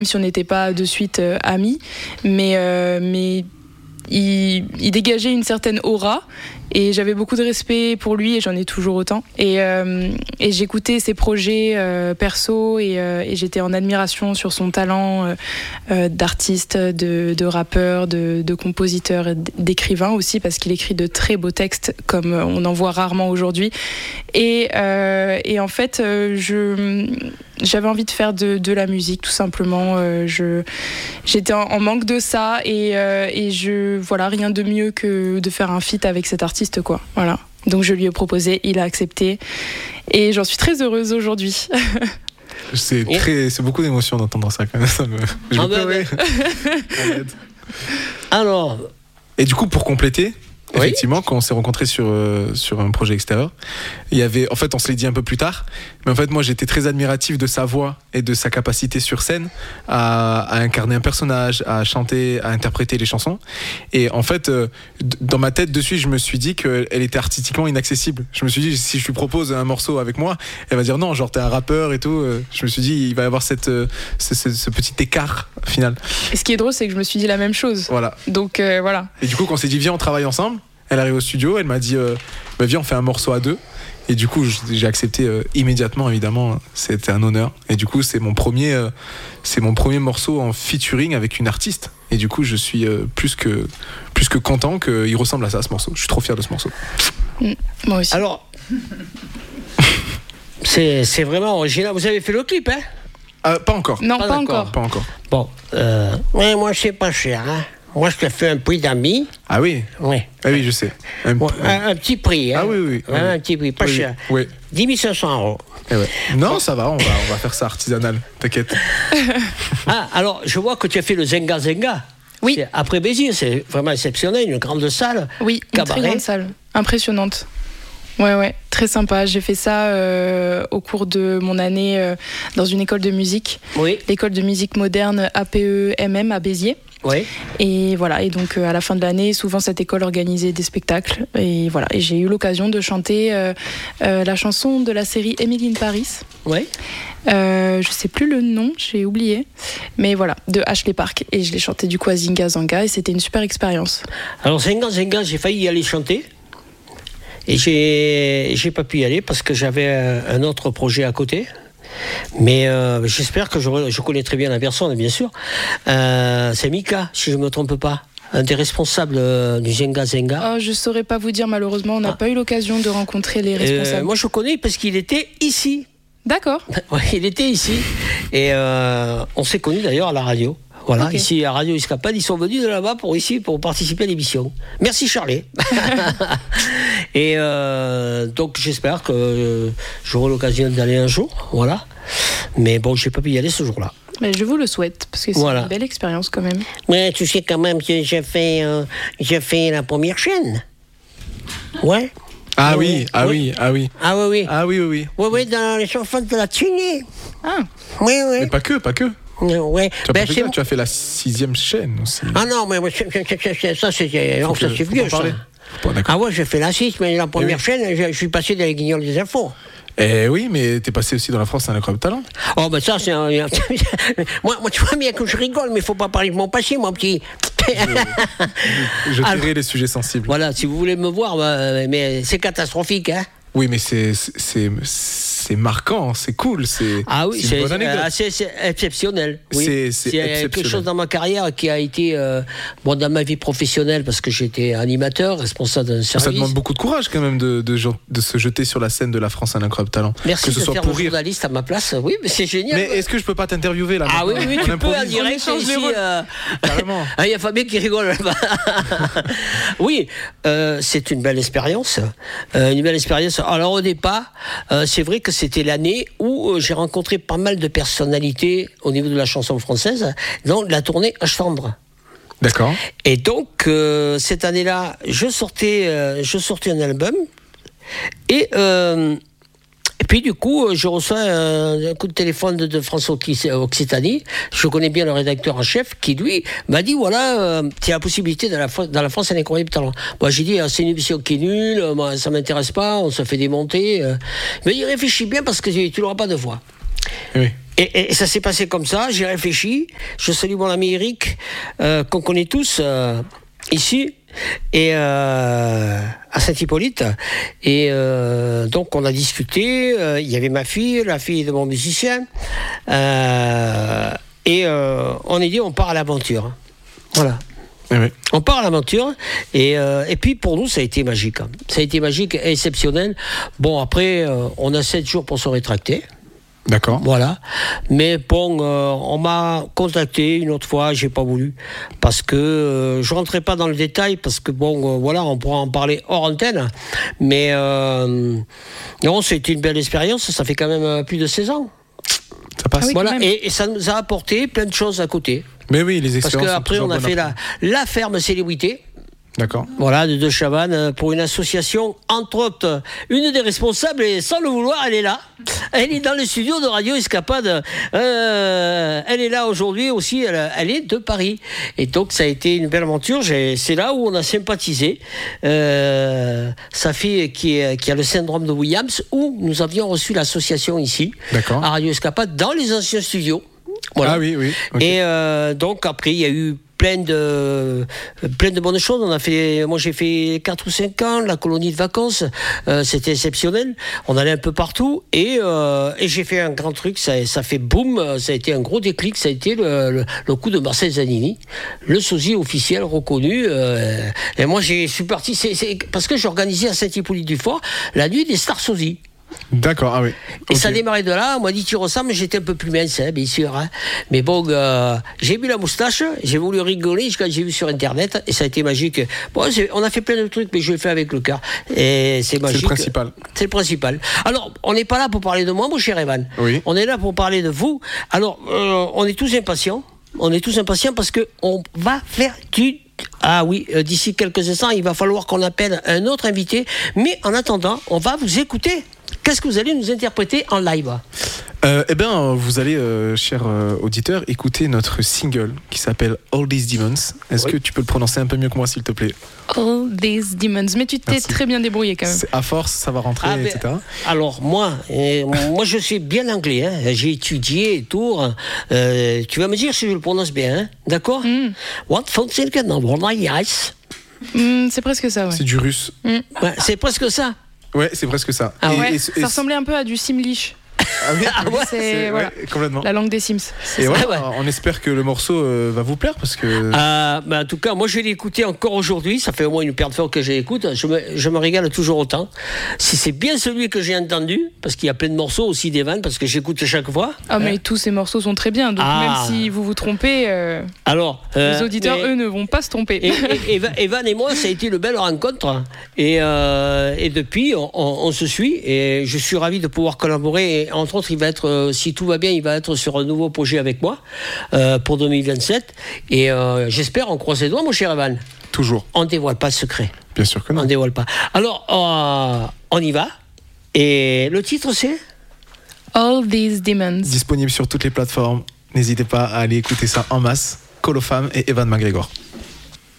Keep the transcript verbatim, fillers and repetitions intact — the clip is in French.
si on n'était pas de suite euh, amis, mais, euh, mais il, il dégageait une certaine aura. Et j'avais beaucoup de respect pour lui et j'en ai toujours autant. Et, euh, et j'écoutais ses projets euh, perso et, euh, et j'étais en admiration sur son talent euh, euh, d'artiste, de, de rappeur, de, de compositeur, et d'écrivain aussi, parce qu'il écrit de très beaux textes comme on en voit rarement aujourd'hui. Et, euh, et en fait, euh, je, j'avais envie de faire de, de la musique tout simplement. Euh, je, j'étais en, en manque de ça et, euh, et je, voilà, rien de mieux que de faire un feat avec cet artiste. Quoi. Voilà. Donc je lui ai proposé, il a accepté et j'en suis très heureuse aujourd'hui. C'est, très, c'est beaucoup d'émotions d'entendre ça quand même. Ça me... Je ah vais pleurer. Alors. Et du coup, pour compléter, oui. effectivement, quand on s'est rencontrés sur, euh, sur un projet extérieur, il y avait, en fait, on se l'est dit un peu plus tard, mais en fait, moi, j'étais très admiratif de sa voix et de sa capacité sur scène à, à incarner un personnage, à chanter, à interpréter les chansons. Et en fait, euh, dans ma tête, de suite, je me suis dit qu'elle était artistiquement inaccessible. Je me suis dit, si je lui propose un morceau avec moi, elle va dire non, genre, t'es un rappeur et tout. Je me suis dit, il va y avoir cette, ce, ce, ce petit écart final. Et ce qui est drôle, c'est que je me suis dit la même chose. Voilà. Donc, euh, voilà. Et du coup, quand on s'est dit, viens, on travaille ensemble, elle arrive au studio, elle m'a dit euh, bah, viens on fait un morceau à deux et du coup j'ai accepté euh, immédiatement, évidemment, c'était un honneur et du coup c'est mon premier euh, c'est mon premier morceau en featuring avec une artiste et du coup je suis euh, plus que plus que content qu'il ressemble à ça, ce morceau. Je suis trop fier de ce morceau. Mmh, moi aussi. Alors c'est, c'est vraiment original. Vous avez fait le clip, hein? euh, Pas encore. Non, pas, pas encore. Pas encore. Bon, euh, ouais, moi c'est pas cher, hein. Moi, je te fais un prix d'amis. Ah oui. Oui. Ah oui, je sais. Un, bon, un, un petit prix. Hein. Ah oui, oui. Un, oui. un petit prix, pas oui, cher. Oui. dix mille cinq cents euros. Eh ouais. Non, ça va, on va, on va faire ça artisanal. T'inquiète. Ah, alors, je vois que tu as fait le Zenga Zenga. Oui. C'est après Béziers, c'est vraiment exceptionnel, une grande salle. Oui, une cabaret. très grande salle. Impressionnante. Ouais, ouais, très sympa. J'ai fait ça euh, au cours de mon année euh, dans une école de musique. Oui. L'école de musique moderne A P E M M à Béziers. Oui. Et voilà, et donc euh, à la fin de l'année, souvent cette école organisait des spectacles. Et voilà, et j'ai eu l'occasion de chanter euh, euh, la chanson de la série Emily in Paris. Oui. Euh, je sais plus le nom, j'ai oublié. Mais voilà, de Ashley Park. Et je l'ai chanté du coup à Zinga Zanga et c'était une super expérience. Alors Zinga Zinga, j'ai failli y aller chanter. Et j'ai, j'ai pas pu y aller parce que j'avais un, un autre projet à côté. Mais euh, j'espère que je, je connais très bien la personne, bien sûr. Euh, c'est Mika, si je ne me trompe pas, un des responsables euh, du Zenga Zenga. Oh, je ne saurais pas vous dire, malheureusement, on n'a ah. pas eu l'occasion de rencontrer les responsables. Euh, moi, je connais parce qu'il était ici. D'accord. Ouais, il était ici. Et euh, on s'est connus d'ailleurs à la radio. Voilà, okay. Ici à Radio Escapade, ils sont venus de là-bas pour ici pour participer à l'émission. Merci Charlie. Et euh, donc j'espère que euh, j'aurai l'occasion d'aller un jour, voilà. Mais bon, j'ai pas pu y aller ce jour-là. Mais je vous le souhaite parce que c'est voilà. Une belle expérience quand même. Mais tu sais quand même que j'ai fait, euh, j'ai fait la première chaîne. Ouais. Ah oui, ah oui, ah oui. Ah oui, oui. Ah oui, oui, oui. Oui, oui, dans les chansons de la Tunisie. Ah. Oui, oui. Mais pas que, pas que. Ouais. Tu, as ben, fait ça, tu as fait la sixième chaîne aussi. Ah non, mais c'est, c'est, c'est, ça, c'est, non, ça, c'est vieux, ça. Bon, ah ouais, j'ai fait la six, mais la première oui. chaîne, je, je suis passé dans les Guignols des Infos. Eh oui, mais t'es passé aussi dans la France, c'est un incroyable talent. Oh, ben ça, c'est un... moi, moi, tu vois bien que je rigole, mais il faut pas parler de mon passé, mon petit... je je tairai les sujets sensibles. Voilà, si vous voulez me voir, bah, mais c'est catastrophique, hein. Oui, mais c'est, c'est, c'est marquant, c'est cool, c'est, ah oui, c'est, c'est, une bonne anecdote. c'est, c'est exceptionnel. Oui. C'est, c'est il y a exceptionnel. Quelque chose dans ma carrière qui a été, euh, bon, dans ma vie professionnelle, parce que j'étais animateur, responsable d'un service. Ça demande beaucoup de courage quand même de, de, de se jeter sur la scène de la France, un incroyable talent. Merci que ce de soit faire pour le rire. journaliste à ma place. Oui, mais c'est génial. Mais ouais. Est-ce que je peux pas t'interviewer là? Ah oui, oui, tu peux en direct ici. Euh... Carrément. Ah, il y a Fabien qui rigole là-bas. Oui, euh, c'est une belle expérience. Euh, une belle expérience. Alors au départ, Euh, c'est vrai que c'était l'année où euh, j'ai rencontré pas mal de personnalités au niveau de la chanson française dans la tournée Chambre. D'accord. Et donc euh, cette année-là, je sortais, euh, je sortais un album et euh, et puis du coup, je reçois un, un coup de téléphone de, de France Occitanie. Je connais bien le rédacteur en chef qui, lui, m'a dit, voilà, euh, tu as la possibilité dans la, dans la France un incroyable talent. Moi, j'ai dit, ah, c'est une émission qui est nulle, moi, ça m'intéresse pas, on se fait démonter. Il m'a dit, réfléchis bien parce que tu n'auras pas de voix. Oui. et, et ça s'est passé comme ça, j'ai réfléchi, je salue mon ami Eric, euh, qu'on connaît tous euh, ici, et euh, à Saint-Hippolyte, et euh, donc on a discuté, euh, il y avait ma fille, la fille de mon musicien, euh, et euh, on a dit on part à l'aventure, voilà. Oui. On part à l'aventure et, euh, et puis pour nous ça a été magique. Ça a été magique, exceptionnel. Bon après euh, on a sept jours pour se rétracter. D'accord. Voilà. Mais bon, euh, on m'a contacté une autre fois, j'ai pas voulu parce que euh, je rentrais pas dans le détail parce que bon, euh, voilà, on pourra en parler hors antenne. Mais euh, non, c'était une belle expérience. Ça fait quand même euh, plus de seize ans. Ça passe. Ah oui, Voilà. Et, et ça nous a apporté plein de choses à côté. Mais oui, les Parce expériences. qu'après, on a fait la, la ferme célébrité. D'accord. Voilà, de De Chavannes, pour une association, entre autres, une des responsables, et sans le vouloir, elle est là. Elle est dans le studio de Radio Escapade. Euh, elle est là aujourd'hui aussi, elle, elle est de Paris. Et donc, ça a été une belle aventure. J'ai, c'est là où on a sympathisé. Euh, sa fille qui, est, qui a le syndrome de Williams, où nous avions reçu l'association ici, D'accord. à Radio Escapade, dans les anciens studios. Voilà. Ah oui, oui. Okay. Et euh, donc, après, il y a eu plein de plein de bonnes choses. On a fait, moi j'ai fait quatre ou cinq ans la colonie de vacances, euh, c'était exceptionnel. On allait un peu partout et, euh, et j'ai fait un grand truc. Ça, ça fait boum, ça a été un gros déclic. Ça a été le, le, le coup de Marcel Zanini, le sosie officiel reconnu. Euh, et moi j'ai suis parti, c'est, c'est parce que j'organisais à Saint-Hippolyte-du-Fort la nuit des stars sosies. D'accord, ah oui. Et okay. ça démarrait de là, on m'a dit tu ressembles, j'étais un peu plus mince, hein, bien sûr. Hein. Mais bon, euh, j'ai vu la moustache, j'ai voulu rigoler quand j'ai vu sur Internet, et ça a été magique. Bon, on a fait plein de trucs, mais je l'ai fait avec le cœur. Et c'est magique. C'est le principal. C'est le principal. Alors, on n'est pas là pour parler de moi, mon cher Evan. Oui. On est là pour parler de vous. Alors, euh, on est tous impatients. On est tous impatients parce qu'on va faire du... Ah oui, euh, d'ici quelques instants, il va falloir qu'on appelle un autre invité. Mais en attendant, on va vous écouter. Qu'est-ce que vous allez nous interpréter en live ? euh, Eh bien, vous allez, euh, cher euh, auditeur, écouter notre single qui s'appelle All These Demons. Est-ce oui. que tu peux le prononcer un peu mieux que moi, s'il te plaît ? All These Demons. Mais tu t'es Merci. très bien débrouillé quand même. C'est à force, ça va rentrer, ah, et cetera. Alors, moi, euh, moi, je suis bien anglais. Hein. J'ai étudié et tout. Euh, tu vas me dire si je le prononce bien, hein. D'accord ? mm. What function mm, C'est presque ça, ouais. C'est du russe. Mm. Ouais, c'est presque ça. Ouais, c'est presque ça. Ah et, ouais, et, et, ça ressemblait un peu à du Simlish. Ah oui, ah ouais, c'est, c'est voilà, ouais, complètement. La langue des Sims. Et ça. ouais, ouais. On espère que le morceau euh, va vous plaire parce que. Euh, bah, en tout cas, moi je vais l'écouter encore aujourd'hui. Ça fait au moins une paire de fois que je l'écoute. Je me, je me régale toujours autant. Si c'est bien celui que j'ai entendu, parce qu'il y a plein de morceaux aussi d'Evan, parce que j'écoute chaque fois. Ah, mais hein. tous ces morceaux sont très bien. Donc ah. même si vous vous trompez, euh, Alors, euh, les auditeurs, mais, eux, ne vont pas se tromper. Et, et, Evan, Evan et moi, ça a été une belle rencontre. Et, euh, et depuis, on, on, on se suit. Et je suis ravi de pouvoir collaborer. Et entre autres, il va être. Euh, si tout va bien, il va être sur un nouveau projet avec moi euh, pour deux mille vingt-sept. Et euh, j'espère, on croise les doigts, mon cher Evan. Toujours. On ne dévoile pas de secret. Bien sûr que non. On ne dévoile pas. Alors, euh, on y va. Et le titre, c'est All These Demons. Disponible sur toutes les plateformes. N'hésitez pas à aller écouter ça en masse. Colo Femme et Evan McGregor.